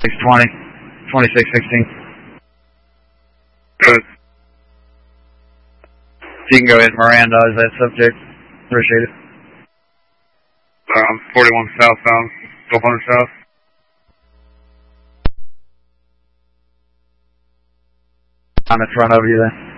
620, 2616. Good. You can go ahead and Miranda as that subject. Appreciate it. 41 southbound, 1200 south. I'm in front of you then.